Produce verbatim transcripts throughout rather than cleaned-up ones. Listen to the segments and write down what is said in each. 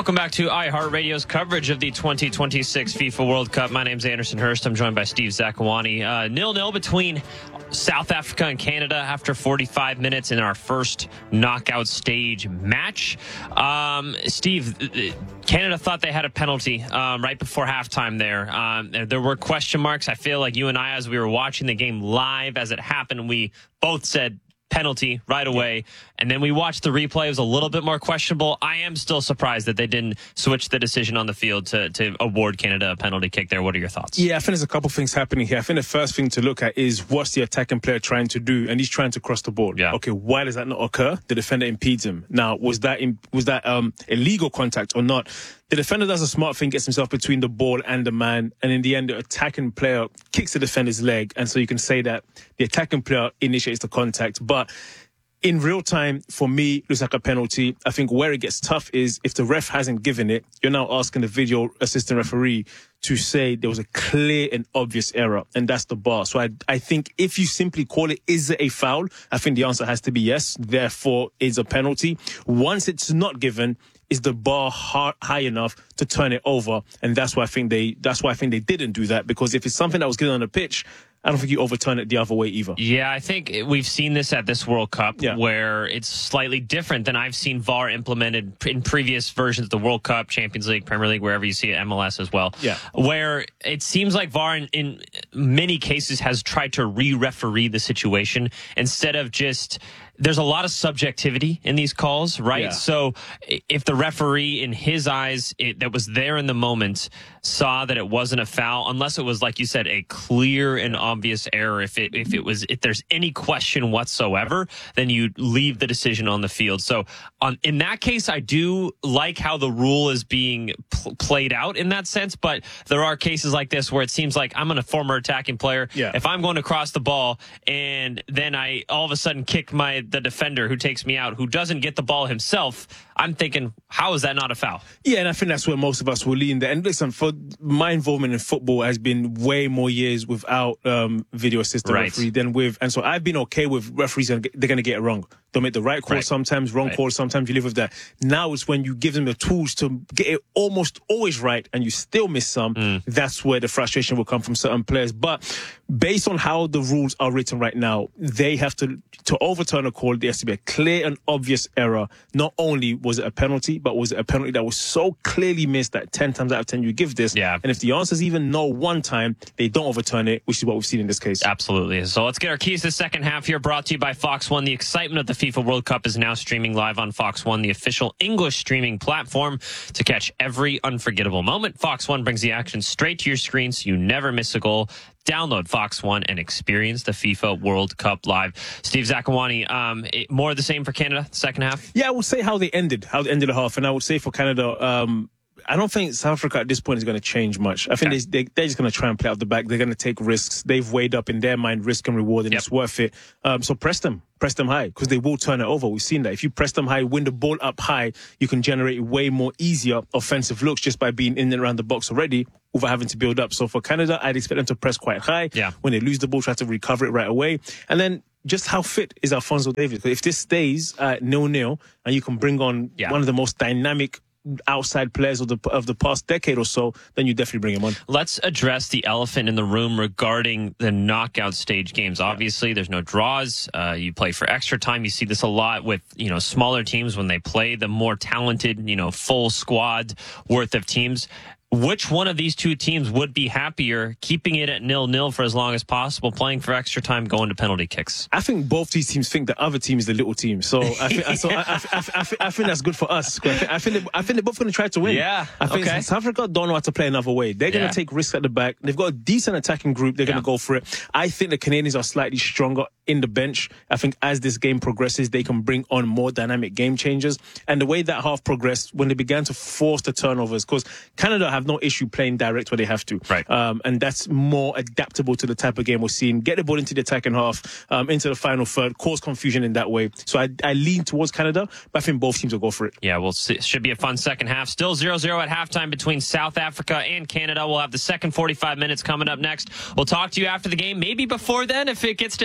Welcome back to iHeartRadio's coverage of the twenty twenty-six FIFA World Cup. My name's Anderson Hurst. I'm joined by Steve Zakuani. Uh, nil-nil between South Africa and Canada after forty-five minutes in our first knockout stage match. Um, Steve, Canada thought they had a penalty um, right before halftime there. Um, there were question marks. I feel like you and I, as we were watching the game live as it happened, we both said penalty right away. And then we watched the replay. It was a little bit more questionable. I am still surprised that they didn't switch the decision on the field to, to award Canada a penalty kick there. What are your thoughts? Yeah, I think there's a couple things happening here. I think the first thing to look at is what's the attacking player trying to do? And he's trying to cross the ball. Yeah. Okay, why does that not occur? The defender impedes him. Now, was that in, was that um, illegal contact or not? The defender does a smart thing, gets himself between the ball and the man, and in the end, the attacking player kicks the defender's leg. And so you can say that the attacking player initiates the contact. But in real time, for me, it looks like a penalty. I think where it gets tough is if the ref hasn't given it, you're now asking the video assistant referee to say there was a clear and obvious error, and that's the bar. So I, I think if you simply call it, is it a foul? I think the answer has to be yes. Therefore, it's a penalty. Once it's not given, is the bar high enough to turn it over? And that's why I think they, that's why I think they didn't do that, because if it's something that was given on the pitch, I don't think you overturn it the other way either. Yeah, I think we've seen this at this World Cup yeah. where it's slightly different than I've seen V A R implemented in previous versions of the World Cup, Champions League, Premier League, wherever you see it, M L S as well. Yeah. Where it seems like V A R in, in many cases has tried to re-referee the situation instead of just... There's a lot of subjectivity in these calls, right? Yeah. So if the referee, in his eyes, it, that was there in the moment, saw that it wasn't a foul, unless it was, like you said, a clear and obvious error. If it if it was if there's any question whatsoever, then you leave the decision on the field. So on in that case, I do like how the rule is being pl- played out in that sense. But there are cases like this where it seems like I'm a former attacking player. Yeah. If I'm going to cross the ball and then I all of a sudden kick my the defender who takes me out, who doesn't get the ball himself, I'm thinking, how is that not a foul? Yeah, and I think that's where most of us will lean there. And listen, for my involvement in football has been way more years without um, video assistant right. referee than with, and so I've been okay with referees, and they're going to get it wrong. They'll make the right call right. sometimes, wrong right. call sometimes, you live with that. Now it's when you give them the tools to get it almost always right and you still miss some, mm. that's where the frustration will come from certain players. But based on how the rules are written right now, they have to, to overturn a call, there has to be a clear and obvious error. Not only was it a penalty, but was it a penalty that was so clearly missed that ten times out of ten you give this? Yeah. And if the answer is even no one time, they don't overturn it, which is what we've seen in this case. Absolutely. So let's get our keys to the second half here, brought to you by Fox One. The excitement of the FIFA World Cup is now streaming live on Fox One, the official English streaming platform to catch every unforgettable moment. Fox One brings the action straight to your screen so you never miss a goal. Download Fox One and experience the FIFA World Cup live. Steve Zakuani, um, it, more of the same for Canada, second half? Yeah, I would say how they ended, how they ended the half. And I would say for Canada, um, I don't think South Africa at this point is going to change much. I think okay. they, they, they're just going to try and play out the back. They're going to take risks. They've weighed up in their mind risk and reward, and yep. it's worth it. Um, so press them. Press them high, because they will turn it over. We've seen that. If you press them high, win the ball up high, you can generate way more easier offensive looks just by being in and around the box already without having to build up. So for Canada, I'd expect them to press quite high. Yeah. When they lose the ball, try to recover it right away. And then just how fit is Alphonso Davies? If this stays at nil-nil and you can bring on yeah. one of the most dynamic outside players of the of the past decade or so, then you definitely bring him on. Let's address the elephant in the room regarding the knockout stage games. Obviously, yeah. there's no draws. Uh, you play for extra time. You see this a lot with, you know, smaller teams when they play the more talented, you know, full squad worth of teams. Which one of these two teams would be happier keeping it at nil-nil for as long as possible, playing for extra time, going to penalty kicks? I think both these teams think the other team is the little team. So I think, so I, I, I, I, I think that's good for us. I think, I think, they, I think they're both going to try to win. Yeah, I think okay. South Africa don't know how to play another way. They're going to yeah. take risks at the back. They've got a decent attacking group. They're yeah. going to go for it. I think the Canadians are slightly stronger in the bench. I think as this game progresses, they can bring on more dynamic game changers. And the way that half progressed, when they began to force the turnovers, because Canada have no issue playing direct where they have to. Right. Um, and that's more adaptable to the type of game we're seeing. Get the ball into the attacking half, um, into the final third, cause confusion in that way. So I, I lean towards Canada, but I think both teams will go for it. Yeah, well, it should be a fun second half. Still zero-zero at halftime between South Africa and Canada. We'll have the second forty-five minutes coming up next. We'll talk to you after the game, maybe before then if it gets to extra time.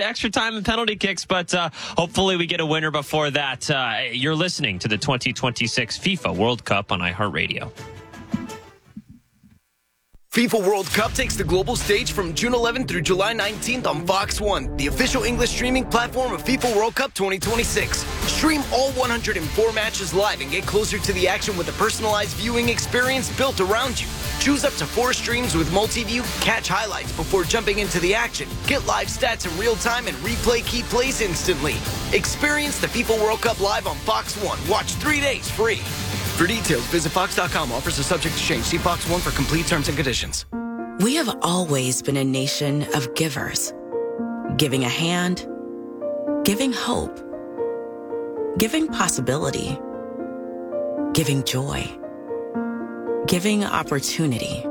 time and penalty kicks, but uh, hopefully we get a winner before that. Uh, you're listening to the twenty twenty-six FIFA World Cup on iHeartRadio. FIFA World Cup takes the global stage from June eleventh through July nineteenth on Fox one, the official English streaming platform of FIFA World Cup twenty twenty-six. Stream all one hundred four matches live and get closer to the action with a personalized viewing experience built around you. Choose up to four streams with multi-view, catch highlights before jumping into the action, get live stats in real time, and replay key plays instantly. Experience the FIFA World Cup live on Fox one. Watch three days free. For details, visit fox dot com. Offers are subject to change. See Fox one for complete terms and conditions. We have always been a nation of givers. Giving a hand, giving hope, giving possibility, giving joy, giving opportunity,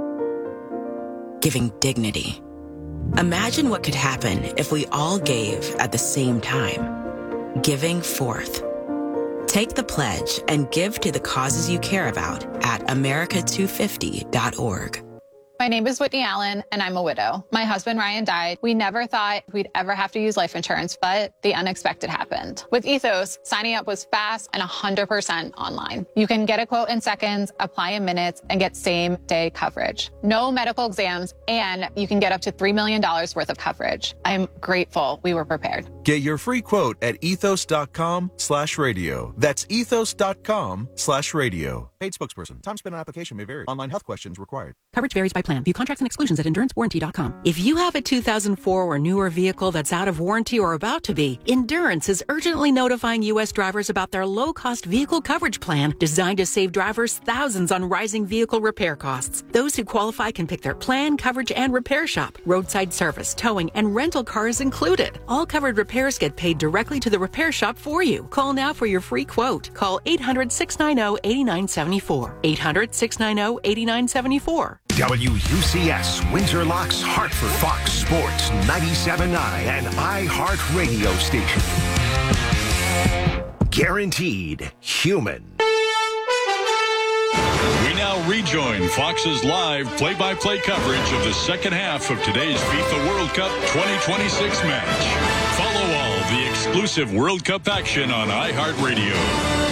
giving dignity. Imagine what could happen if we all gave at the same time. Giving forth. Take the pledge and give to the causes you care about at america two fifty dot org. My name is Whitney Allen, and I'm a widow. My husband, Ryan, died. We never thought we'd ever have to use life insurance, but the unexpected happened. With Ethos, signing up was fast and one hundred percent online. You can get a quote in seconds, apply in minutes, and get same-day coverage. No medical exams, and you can get up to three million dollars worth of coverage. I'm grateful we were prepared. Get your free quote at ethos dot com slash radio. That's ethos dot com slash radio. Paid spokesperson. Time spent on application may vary. Online health questions required. Coverage varies by plan. View contracts and exclusions at endurance warranty dot com. If you have a two thousand four or newer vehicle that's out of warranty or about to be, Endurance is urgently notifying U S drivers about their low-cost vehicle coverage plan designed to save drivers thousands on rising vehicle repair costs. Those who qualify can pick their plan, coverage, and repair shop. Roadside service, towing, and rental cars included. All covered repairs get paid directly to the repair shop for you. Call now for your free quote. Call eight hundred, six nine zero, eight nine seven four. eight hundred, six nine zero, eight nine seven four. W U C S, Windsor Locks, Hartford, Fox Sports, ninety-seven point nine, and iHeartRadio station. Guaranteed human. We now rejoin Fox's live play-by-play coverage of the second half of today's FIFA World Cup twenty twenty-six match. Follow all the exclusive World Cup action on iHeartRadio.